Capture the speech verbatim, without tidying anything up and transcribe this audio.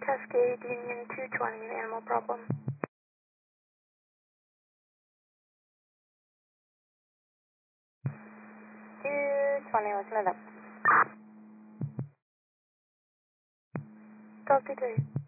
Cascade Union two twenty, an animal problem. two twenty, looking it up. Copy three.